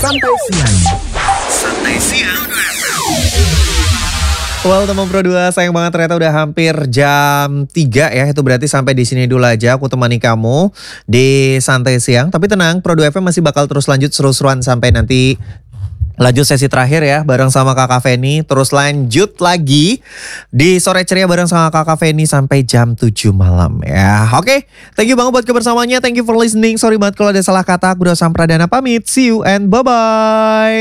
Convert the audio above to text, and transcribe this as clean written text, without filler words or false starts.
Santai Siang. Santai Siang. Well, teman Pro 2, sayang banget ternyata udah hampir jam 3 ya. Itu berarti sampai di sini dulu aja aku temani kamu di Santai Siang. Tapi tenang, Pro 2 FM masih bakal terus lanjut seru-seruan sampai nanti lanjut sesi terakhir ya bareng sama Kakak Feni. Terus lanjut lagi di Sore Ceria bareng sama Kakak Feni sampai jam 7 malam ya. Oke, thank you banget buat kebersamaannya. Thank you for listening. Sorry banget kalau ada salah kata. Aku udah Sam Pradana pamit. See you and bye-bye.